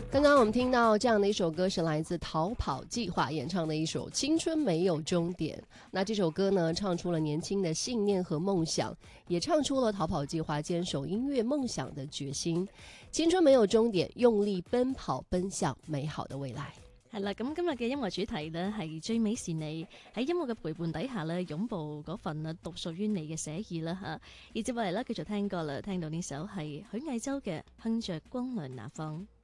刚刚我们听到这样的一首歌，是来自逃跑计划演唱的一首《青春没有终点》。那这首歌呢，唱出了年轻的信念和梦想，也唱出了逃跑計劃堅守音樂夢想的決心。青春沒有終點，用力奔跑，奔向美好的未來。 係啦，咁今日嘅音樂主題呢係最美是你，喺音樂嘅陪伴底下呢，擁抱嗰份啊獨屬於你嘅寫意啦嚇。而接落嚟呢，繼續聽歌啦，聽到呢首係許魏洲嘅《哼着光亮那方》。